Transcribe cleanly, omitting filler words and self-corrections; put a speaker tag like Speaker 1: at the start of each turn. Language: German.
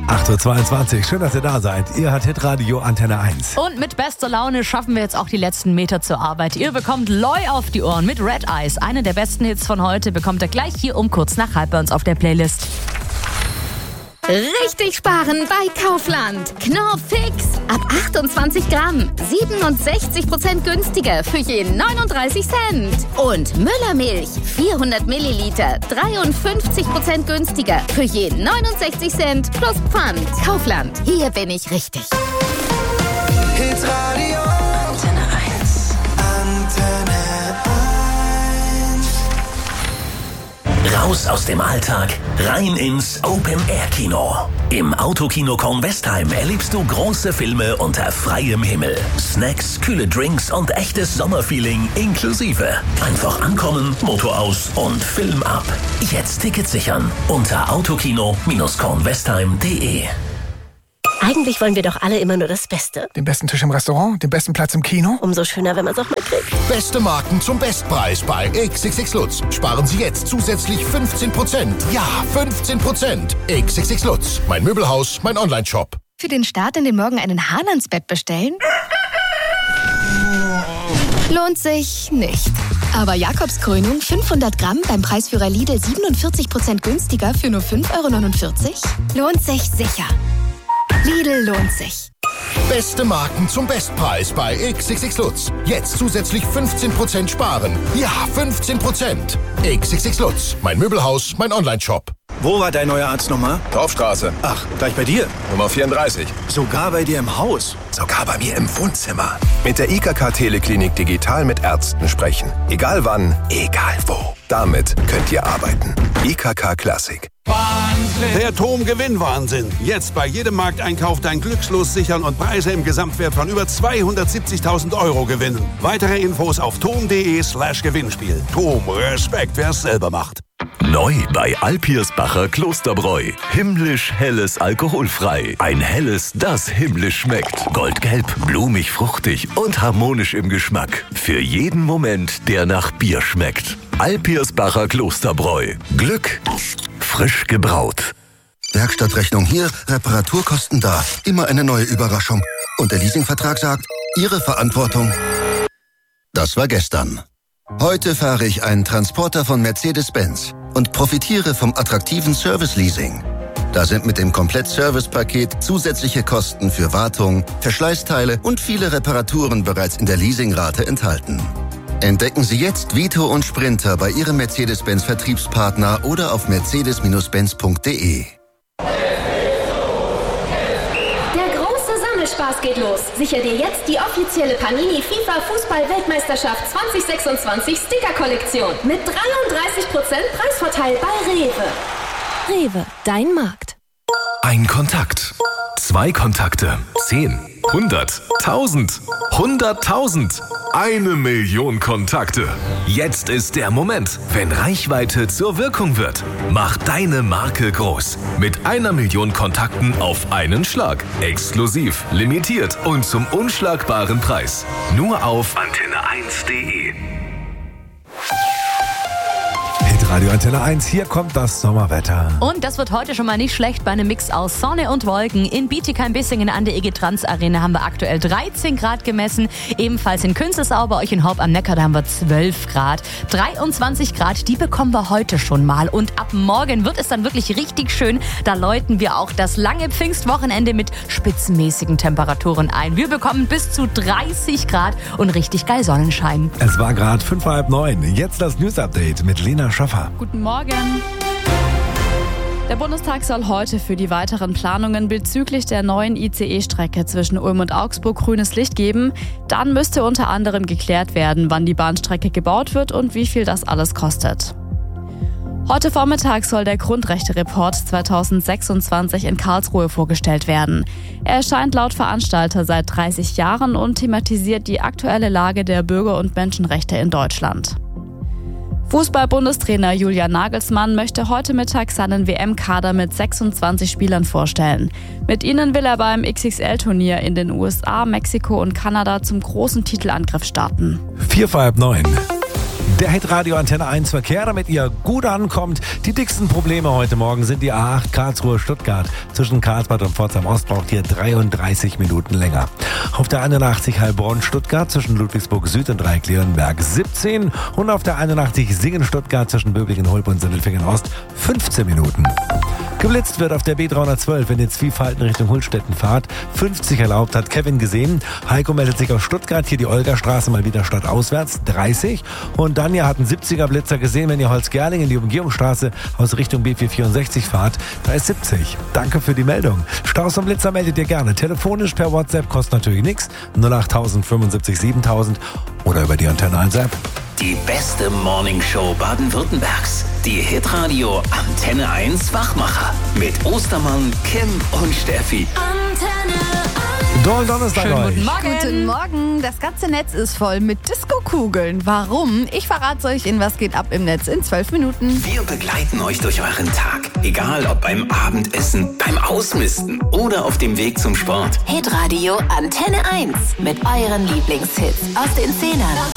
Speaker 1: 8.22 Uhr, schön, dass ihr da seid. Ihr hört Hitradio Antenne 1.
Speaker 2: Und mit bester Laune schaffen wir jetzt auch die letzten Meter zur Arbeit. Ihr bekommt Loi auf die Ohren mit Red Eyes. Einen der besten Hits von heute bekommt ihr gleich hier um kurz nach halb bei uns auf der Playlist.
Speaker 3: Richtig sparen bei Kaufland. Knorr Fix. Ab 28 Gramm. 67% günstiger für je 39 Cent. Und Müllermilch. 400 Milliliter. 53% günstiger für je 69 Cent plus Pfand. Kaufland. Hier bin ich richtig.
Speaker 4: Hitradio Antenne 1. Antenne 1.
Speaker 5: Raus aus dem Alltag, rein ins Open-Air-Kino. Im Autokino Kornwestheim erlebst du große Filme unter freiem Himmel. Snacks, kühle Drinks und echtes Sommerfeeling inklusive. Einfach ankommen, Motor aus und Film ab. Jetzt Tickets sichern unter autokino-kornwestheim.de.
Speaker 6: Eigentlich wollen wir doch alle immer nur das Beste.
Speaker 7: Den besten Tisch im Restaurant, den besten Platz im Kino.
Speaker 6: Umso schöner, wenn man es auch mal kriegt.
Speaker 8: Beste Marken zum Bestpreis bei XXX Lutz. Sparen Sie jetzt zusätzlich 15%. Ja, 15%. XXX Lutz. Mein Möbelhaus, mein Onlineshop.
Speaker 3: Für den Start in den Morgen einen Hahn ans Bett bestellen? Lohnt sich nicht. Aber Jakobskrönung 500 Gramm beim Preisführer Lidl 47% günstiger für nur 5,49 € lohnt sich sicher. Lidl lohnt sich.
Speaker 8: Beste Marken zum Bestpreis bei XXX Lutz. Jetzt zusätzlich 15% sparen. Ja, 15%. XXX Lutz. Mein Möbelhaus, mein Onlineshop.
Speaker 9: Wo war dein neuer Arzt nochmal?
Speaker 10: Dorfstraße.
Speaker 9: Ach, gleich bei dir?
Speaker 10: Nummer 34.
Speaker 9: Sogar bei dir im Haus?
Speaker 10: Sogar bei mir im Wohnzimmer. Mit der IKK Teleklinik digital mit Ärzten sprechen. Egal wann, egal wo. Damit könnt ihr arbeiten. IKK Klassik.
Speaker 11: Wahnsinn! Der TOM-Gewinnwahnsinn. Jetzt bei jedem Markteinkauf dein Glückslos sichern und Preise im Gesamtwert von über 270.000 € gewinnen. Weitere Infos auf tom.de/Gewinnspiel. TOM, Respekt, wer es selber macht.
Speaker 5: Neu bei Alpirsbacher Klosterbräu. Himmlisch helles alkoholfrei. Ein helles, das himmlisch schmeckt. Goldgelb, blumig, fruchtig und harmonisch im Geschmack. Für jeden Moment, der nach Bier schmeckt. Alpirsbacher Klosterbräu. Glück frisch gebraut.
Speaker 12: Werkstattrechnung hier, Reparaturkosten da. Immer eine neue Überraschung. Und der Leasingvertrag sagt, Ihre Verantwortung. Das war gestern. Heute fahre ich einen Transporter von Mercedes-Benz und profitiere vom attraktiven Service-Leasing. Da sind mit dem Komplett-Service-Paket zusätzliche Kosten für Wartung, Verschleißteile und viele Reparaturen bereits in der Leasingrate enthalten. Entdecken Sie jetzt Vito und Sprinter bei Ihrem Mercedes-Benz-Vertriebspartner oder auf mercedes-benz.de.
Speaker 13: Spaß geht los. Sicher dir jetzt die offizielle Panini FIFA Fußball-Weltmeisterschaft 2026 Sticker-Kollektion mit 33% Preisvorteil bei Rewe.
Speaker 3: Rewe, dein Markt.
Speaker 5: Ein Kontakt. 2 Kontakte. 10. 100. 1000. 100.000. 1 Million Kontakte. Jetzt ist der Moment, wenn Reichweite zur Wirkung wird. Mach deine Marke groß. Mit 1 Million Kontakten auf einen Schlag. Exklusiv, limitiert und zum unschlagbaren Preis. Nur auf antenne1.de.
Speaker 1: Hitradio Antenne 1, hier kommt das Sommerwetter.
Speaker 2: Und das wird heute schon mal nicht schlecht bei einem Mix aus Sonne und Wolken. In Bietigheim-Bissingen an der EG-Trans Arena haben wir aktuell 13 Grad gemessen. Ebenfalls in Künzelsau bei euch in Haupt am Neckar, da haben wir 12 Grad. 23 Grad, die bekommen wir heute schon mal. Und ab morgen wird es dann wirklich richtig schön. Da läuten wir auch das lange Pfingstwochenende mit spitzenmäßigen Temperaturen ein. Wir bekommen bis zu 30 Grad und richtig geil Sonnenschein.
Speaker 1: Es war gerade 8:55. Jetzt das News-Update mit Lena Schaffer.
Speaker 14: Guten Morgen. Der Bundestag soll heute für die weiteren Planungen bezüglich der neuen ICE-Strecke zwischen Ulm und Augsburg grünes Licht geben. Dann müsste unter anderem geklärt werden, wann die Bahnstrecke gebaut wird und wie viel das alles kostet. Heute Vormittag soll der Grundrechte-Report 2026 in Karlsruhe vorgestellt werden. Er erscheint laut Veranstalter seit 30 Jahren und thematisiert die aktuelle Lage der Bürger- und Menschenrechte in Deutschland. Fußball-Bundestrainer Julian Nagelsmann möchte heute Mittag seinen WM-Kader mit 26 Spielern vorstellen. Mit ihnen will er beim XXL-Turnier in den USA, Mexiko und Kanada zum großen Titelangriff starten.
Speaker 1: 8:45. Der Hitradio Antenne 1 Verkehr, damit ihr gut ankommt. Die dicksten Probleme heute Morgen sind die A8 Karlsruhe-Stuttgart. Zwischen Karlsbad und Pforzheim Ost braucht ihr 33 Minuten länger. Auf der 81 Heilbronn-Stuttgart zwischen Ludwigsburg Süd und Dreieck-Leonberg 17. Und auf der 81 Singen-Stuttgart zwischen Böblingen-Hulb und Sindelfingen Ost 15 Minuten. Geblitzt wird auf der B312, wenn ihr Zwiefalten Richtung Hullstetten fahrt. 50 erlaubt, hat Kevin gesehen. Heiko meldet sich aus Stuttgart, hier die Olgastraße mal wieder stadtauswärts, 30. Und Danja hat einen 70er Blitzer gesehen, wenn ihr Holzgerling in die Umgehungsstraße aus Richtung B464 fahrt. Da ist 70. Danke für die Meldung. Staus und Blitzer meldet ihr gerne. Telefonisch per WhatsApp, kostet natürlich nichts. 08000 75 7000 oder über die Antenne 1 App.
Speaker 4: Die beste Morningshow Baden-Württembergs. Die Hitradio Antenne 1 Wachmacher. Mit Ostermann, Kim und Steffi.
Speaker 13: Antenne
Speaker 1: 1. Donnerstag
Speaker 2: Schönen
Speaker 1: euch.
Speaker 2: guten Morgen.
Speaker 15: Guten Morgen. Das ganze Netz ist voll mit Disco-Kugeln. Warum? Ich verrate euch in Was geht ab im Netz in 12 Minuten.
Speaker 4: Wir begleiten euch durch euren Tag. Egal ob beim Abendessen, beim Ausmisten oder auf dem Weg zum Sport.
Speaker 3: Hitradio Antenne 1 mit euren Lieblingshits aus den 10ern.